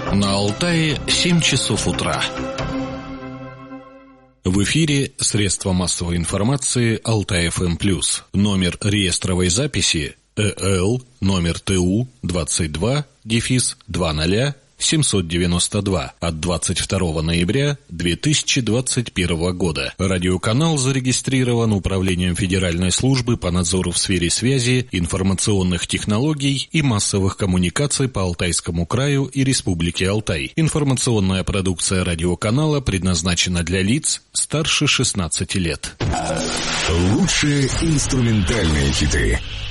На Алтае 7 часов утра. В эфире средства массовой информации Алтай-ФМ+. Номер реестровой записи ЭЛ номер ТУ 22-20-792 от 22 ноября 2021 года. Радиоканал зарегистрирован Управлением Федеральной службы по надзору в сфере связи, информационных технологий и массовых коммуникаций по Алтайскому краю и Республике Алтай. Информационная продукция радиоканала предназначена для лиц старше 16 лет. Лучшие инструментальные хиты.